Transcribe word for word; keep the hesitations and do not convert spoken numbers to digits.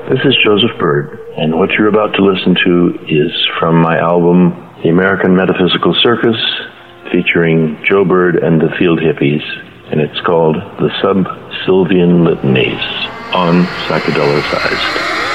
This is Joseph Byrd, and what you're about to listen to is from my album, The American Metaphysical Circus, featuring Joe Byrd and the Field Hippies, and it's called The Sub-Sylvian Litanies on Psychedelicized.